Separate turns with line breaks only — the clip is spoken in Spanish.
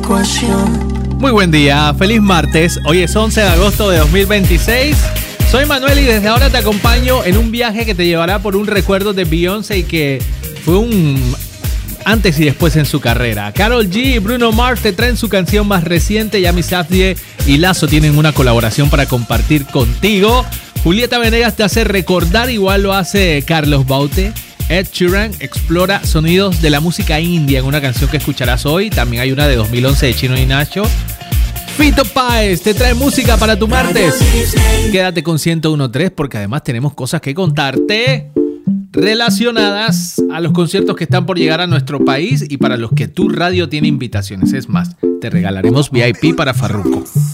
ecuación.
Muy buen día, feliz martes. Hoy es 11 de agosto de 2026. Soy Manuel y desde ahora te acompaño en un viaje que te llevará por un recuerdo de Beyoncé y que fue un antes y después en su carrera. Karol G y Bruno Mars te traen su canción más reciente. Yami Safdie y Lazo tienen una colaboración para compartir contigo. Julieta Venegas te hace recordar, igual lo hace Carlos Baute. Ed Sheeran explora sonidos de la música india en una canción que escucharás hoy. También hay una de 2011 de Chino y Nacho. Fito Páez te trae música para tu martes. Quédate con 101.3 porque además tenemos cosas que contarte relacionadas a los conciertos que están por llegar a nuestro país y para los que tu radio tiene invitaciones. Es más, te regalaremos VIP para Farruko.